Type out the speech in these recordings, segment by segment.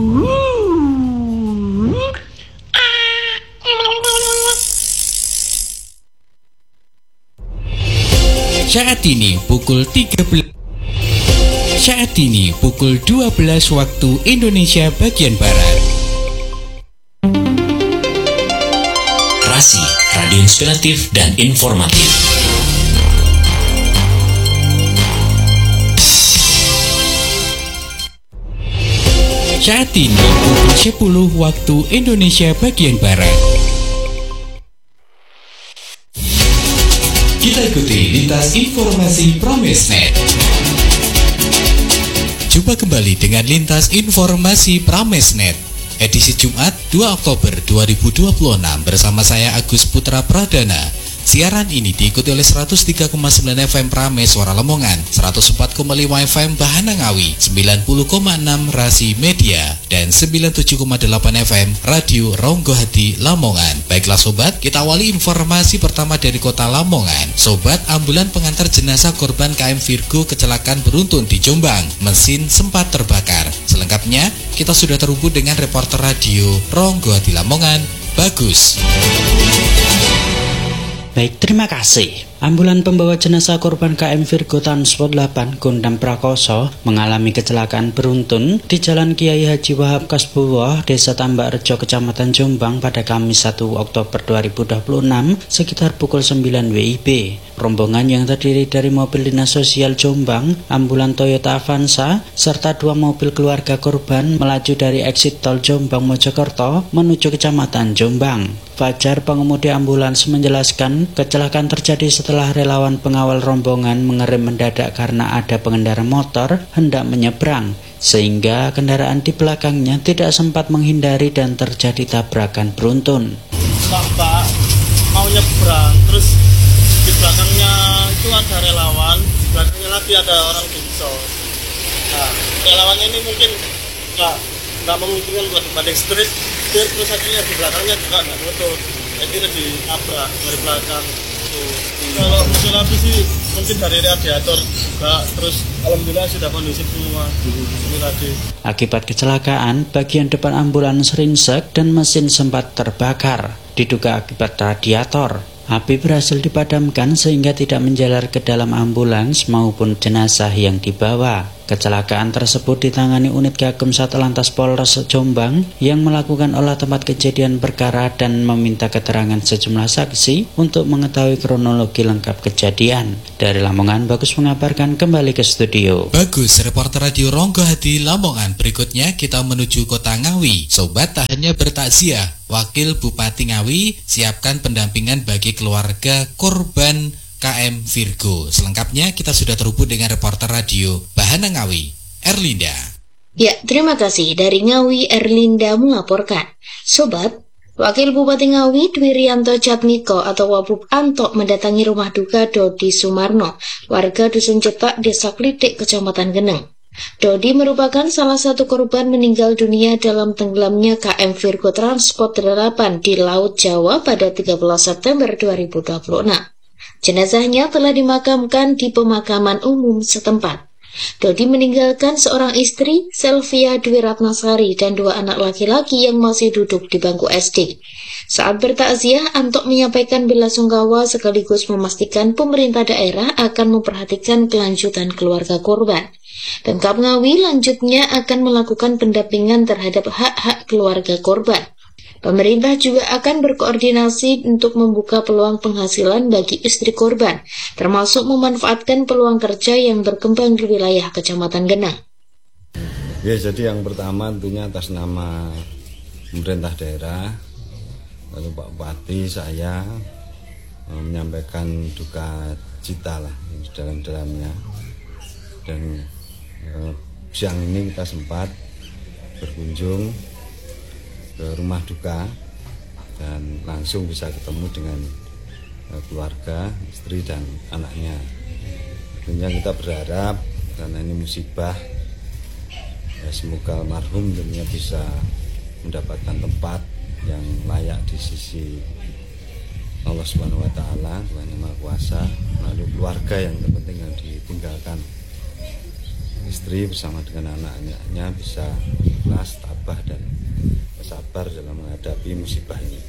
Saat ini pukul 12 waktu Indonesia bagian Barat. Rasi, radio inspiratif dan informatif. Saat ini pukul 10 waktu Indonesia bagian Barat. Kita ikuti lintas informasi Pramesnet. Jumpa kembali dengan lintas informasi Pramesnet edisi Jumat 2 Oktober 2026 bersama saya Agus Putra Pradana. Siaran ini diikuti oleh 103,9 FM Prame Suara Lamongan, 104,5 FM Bahana Ngawi, 90,6 Rasi Media, dan 97,8 FM Radio Ronggo Hati Lamongan. Baiklah sobat, kita awali informasi pertama dari kota Lamongan. Sobat, ambulan pengantar jenazah korban KM Virgo kecelakaan beruntun di Jombang, mesin sempat terbakar. Selengkapnya, kita sudah terhubung dengan reporter radio Ronggo Hati Lamongan, Bagus. Baik, terima kasih. Ambulan pembawa jenazah korban KM Virgo Transport 8 Gondam Prakoso mengalami kecelakaan beruntun di Jalan Kiai Haji Wahab Kasbuwoh, Desa Tambak Rejo, Kecamatan Jombang pada Kamis 1 Oktober 2026 sekitar pukul 9 WIB. Rombongan yang terdiri dari mobil Dinas Sosial Jombang, ambulan Toyota Avanza, serta 2 mobil keluarga korban melaju dari eksit tol Jombang Mojokerto menuju Kecamatan Jombang. Fajar, pengemudi ambulans, menjelaskan kecelakaan terjadi setelah relawan pengawal rombongan mengerem mendadak karena ada pengendara motor hendak menyeberang, sehingga kendaraan di belakangnya tidak sempat menghindari dan terjadi tabrakan beruntun. Bapak mau nyebrang, terus di belakangnya itu ada relawan, di belakangnya lagi ada orang pingsan. Nah, relawannya ini mungkin nggak memungkinkan buat banding street, terus akhirnya di belakangnya juga nggak nutup, akhirnya ditabrak dari belakang. Kalau muncul api sih mungkin dari radiator juga, terus alhamdulillah sudah kondusif semua. Akibat kecelakaan, bagian depan ambulans ringsek dan mesin sempat terbakar, diduga akibat radiator. Api berhasil dipadamkan sehingga tidak menjalar ke dalam ambulans maupun jenazah yang dibawa. Kecelakaan tersebut ditangani unit Gakum Satlantas Polres Jombang yang melakukan olah tempat kejadian perkara dan meminta keterangan sejumlah saksi untuk mengetahui kronologi lengkap kejadian. Dari Lamongan, Bagus mengabarkan, kembali ke studio. Bagus, reporter radio Ronggo Hati Lamongan. Berikutnya kita menuju kota Ngawi. Sobat, tak hanya bertakziah, Wakil Bupati Ngawi siapkan pendampingan bagi keluarga korban KM Virgo. Selengkapnya kita sudah terhubung dengan reporter radio Bahana Ngawi, Erlinda. Ya, terima kasih. Dari Ngawi, Erlinda melaporkan. Sobat, Wakil Bupati Ngawi Dwi Rianto Jatmiko atau Wabub Anto mendatangi rumah duka Dodi Sumarno, warga Dusun Cetak, Desa Klidik, Kecamatan Geneng. Dodi merupakan salah satu korban meninggal dunia dalam tenggelamnya KM Virgo Transport 8 di Laut Jawa pada 13 September 2026. Jenazahnya telah dimakamkan di pemakaman umum setempat. Dodi meninggalkan seorang istri, Selvia Dwi Ratnasari, dan 2 anak laki-laki yang masih duduk di bangku SD. Saat bertakziah, Antok menyampaikan belasungkawa sekaligus memastikan pemerintah daerah akan memperhatikan kelanjutan keluarga korban. Pemkab Ngawi lanjutnya akan melakukan pendampingan terhadap hak-hak keluarga korban. Pemerintah juga akan berkoordinasi untuk membuka peluang penghasilan bagi istri korban, termasuk memanfaatkan peluang kerja yang berkembang di wilayah Kecamatan Geneng. Ya, jadi yang pertama tentunya atas nama pemerintah daerah, lalu Pak Bupati, saya menyampaikan duka cita lah dalam-dalamnya. Dan siang ini kita sempat berkunjung ke rumah duka dan langsung bisa ketemu dengan keluarga, istri dan anaknya. Tentunya kita berharap karena ini musibah, ya semoga almarhum tentunya bisa mendapatkan tempat yang layak di sisi Allah Subhanahu wa taala, Tuhan Yang Maha Kuasa, lalu keluarga yang terpenting yang ditinggalkan istri bersama dengan anak-anaknya bisa ikhlas, tabah dan sabar dalam menghadapi musibah ini.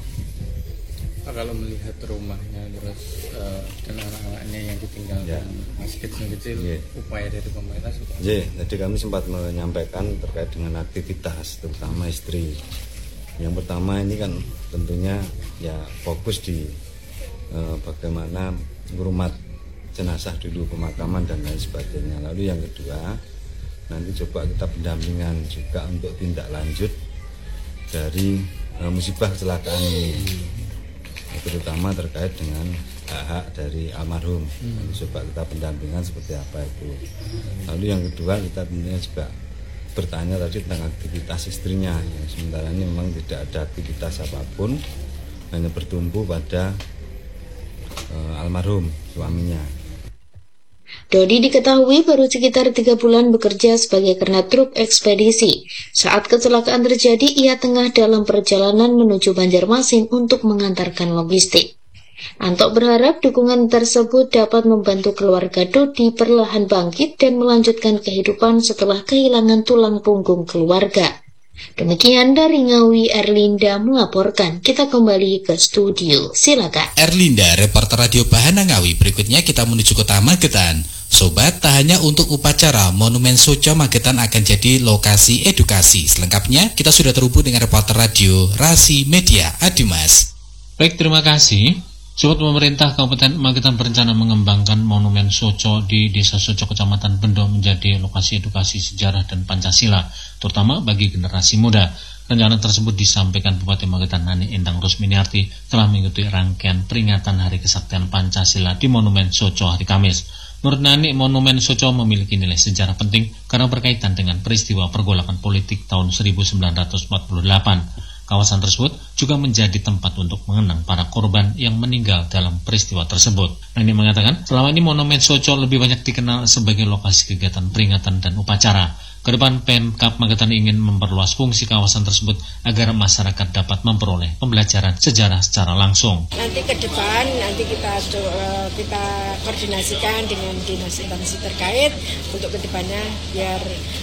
Kalau melihat rumahnya terus dan anak-anaknya yang ditinggalkan masih kecil-kecil, upaya dari pemerintah sudah. Jadi kami sempat menyampaikan terkait dengan aktivitas, terutama istri. Yang pertama ini kan tentunya ya fokus di bagaimana ngurumat jenazah dulu, pemakaman dan lain sebagainya. Lalu yang kedua, nanti coba kita pendampingan juga untuk tindak lanjut dari musibah kecelakaan ini, terutama terkait dengan hak-hak dari almarhum. Coba kita pendampingan seperti apa itu. Lalu yang kedua, kita tentunya juga bertanya tadi tentang aktivitas istrinya, yang sementara ini memang tidak ada aktivitas apapun, hanya bertumpu pada almarhum suaminya. Dodi diketahui baru sekitar 3 bulan bekerja sebagai kernet truk ekspedisi. Saat kecelakaan terjadi, ia tengah dalam perjalanan menuju Banjarmasin untuk mengantarkan logistik. Antok berharap dukungan tersebut dapat membantu keluarga Dodi perlahan bangkit dan melanjutkan kehidupan setelah kehilangan tulang punggung keluarga. Demikian dari Ngawi, Erlinda melaporkan. Kita kembali ke studio, silakan. Erlinda, reporter Radio Bahana Ngawi. Berikutnya kita menuju Kota Magetan. Sobat, tak hanya untuk upacara, Monumen Soco Magetan akan jadi lokasi edukasi. Selengkapnya kita sudah terhubung dengan reporter radio Rasi Media, Adimas. Baik, terima kasih. Sobat, pemerintah Kabupaten Magetan berencana mengembangkan Monumen Soco di Desa Soco Kecamatan Bendo menjadi lokasi edukasi sejarah dan Pancasila, terutama bagi generasi muda. Rencana tersebut disampaikan Bupati Magetan Nani Endang Rusminiarti telah mengikuti rangkaian peringatan Hari Kesaktian Pancasila di Monumen Soco hari Kamis. Menurut Nani, Monumen Soco memiliki nilai sejarah penting karena berkaitan dengan peristiwa pergolakan politik tahun 1948. Kawasan tersebut juga menjadi tempat untuk mengenang para korban yang meninggal dalam peristiwa tersebut. Nani mengatakan, selama ini Monumen Soco lebih banyak dikenal sebagai lokasi kegiatan peringatan dan upacara. Kedepan Pemkab Magetan ingin memperluas fungsi kawasan tersebut agar masyarakat dapat memperoleh pembelajaran sejarah secara langsung. Nanti ke depan kita koordinasikan dengan dinas instansi terkait untuk kedepannya biar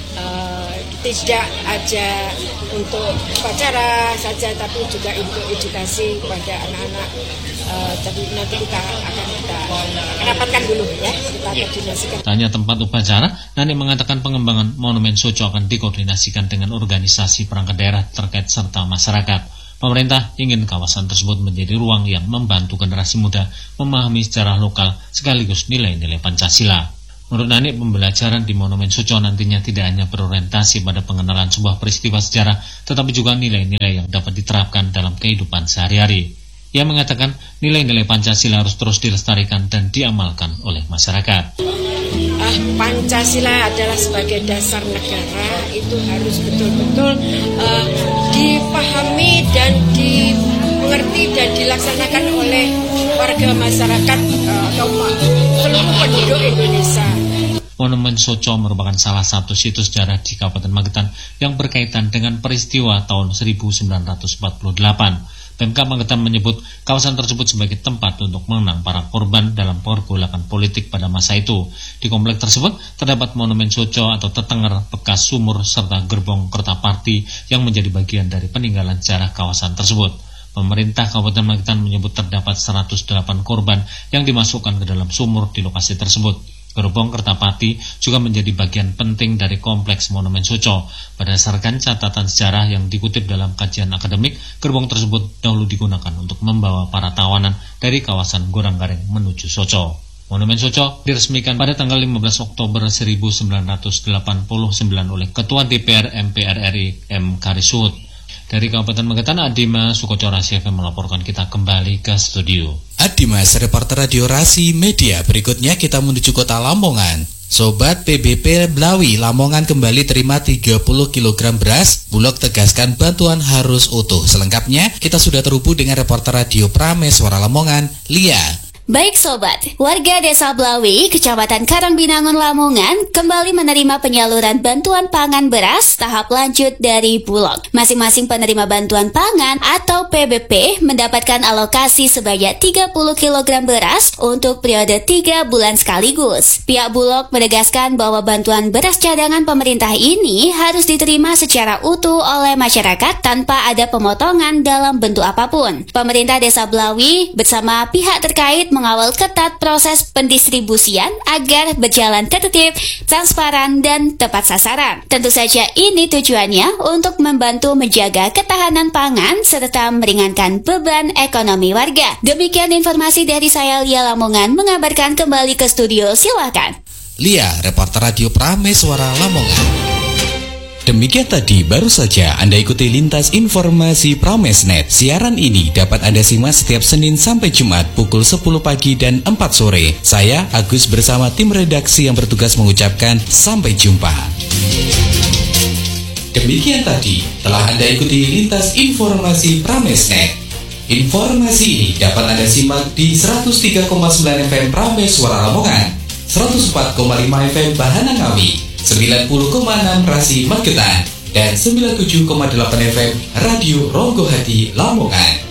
tidak aja untuk upacara saja tapi juga untuk edukasi kepada anak-anak. Jadi nanti kita akan rapatkan dulu ya, kita koordinasikan. Tanya tempat upacara, Nani mengatakan pengembangan Monumen Soco akan dikoordinasikan dengan organisasi perangkat daerah terkait serta masyarakat. Pemerintah ingin kawasan tersebut menjadi ruang yang membantu generasi muda memahami sejarah lokal sekaligus nilai-nilai Pancasila. Menurut Nani, pembelajaran di Monumen Soco nantinya tidak hanya berorientasi pada pengenalan sebuah peristiwa sejarah, tetapi juga nilai-nilai yang dapat diterapkan dalam kehidupan sehari-hari. Ia mengatakan nilai-nilai Pancasila harus terus dilestarikan dan diamalkan oleh masyarakat. Pancasila adalah sebagai dasar negara, itu harus betul-betul dipahami dan dimengerti dan dilaksanakan oleh warga masyarakat atau seluruh penduduk Indonesia. Monumen Soco merupakan salah satu situs sejarah di Kabupaten Magetan yang berkaitan dengan peristiwa tahun 1948. Pemkab Magetan menyebut kawasan tersebut sebagai tempat untuk mengenang para korban dalam pergolakan politik pada masa itu. Di komplek tersebut terdapat Monumen Soco atau tetenger, bekas sumur, serta gerbong Kertaparti yang menjadi bagian dari peninggalan sejarah kawasan tersebut. Pemerintah Kabupaten Magetan menyebut terdapat 108 korban yang dimasukkan ke dalam sumur di lokasi tersebut. Gerbong Kertapati juga menjadi bagian penting dari kompleks Monumen Soco. Berdasarkan catatan sejarah yang dikutip dalam kajian akademik, gerbong tersebut dahulu digunakan untuk membawa para tawanan dari kawasan Goranggaring menuju Soco. Monumen Soco diresmikan pada tanggal 15 Oktober 1989 oleh Ketua DPR MPR RI M. Karisut. Dari Kabupaten Magetan, Adimas Sukoco Rasi FM melaporkan. Kita kembali ke studio. Adimas, reporter radio Rasi Media. Berikutnya kita menuju Kota Lamongan. Sobat, PBP Blawi Lamongan kembali terima 30 kg beras. Bulog tegaskan bantuan harus utuh. Selengkapnya kita sudah terhubung dengan reporter radio Prameswara Lamongan, Lia. Baik sobat, warga Desa Blawi, Kecamatan Karangbinangun, Lamongan kembali menerima penyaluran bantuan pangan beras tahap lanjut dari Bulog. Masing-masing penerima bantuan pangan atau PBP mendapatkan alokasi sebanyak 30 kg beras untuk periode 3 bulan sekaligus. Pihak Bulog menegaskan bahwa bantuan beras cadangan pemerintah ini harus diterima secara utuh oleh masyarakat tanpa ada pemotongan dalam bentuk apapun. Pemerintah Desa Blawi bersama pihak terkait mengawal ketat proses pendistribusian agar berjalan tertib, transparan, dan tepat sasaran. Tentu saja ini tujuannya untuk membantu menjaga ketahanan pangan serta meringankan beban ekonomi warga. Demikian informasi dari saya, Lia Lamongan, mengabarkan kembali ke studio. Silakan. Lia, reporter Radio Prames Suara Lamongan. Demikian tadi baru saja Anda ikuti lintas informasi Pramesnet. Siaran ini dapat Anda simak setiap Senin sampai Jumat pukul 10 pagi dan 4 sore. Saya Agus bersama tim redaksi yang bertugas mengucapkan sampai jumpa. Demikian tadi telah Anda ikuti lintas informasi Pramesnet. Informasi ini dapat Anda simak di 103,9 FM Prames Suara Lamongan, 104,5 FM Bahana Ngawi, 90,6 Rasi Magetan, dan 97,8 FM Radio Ronggo Hati Lamongan.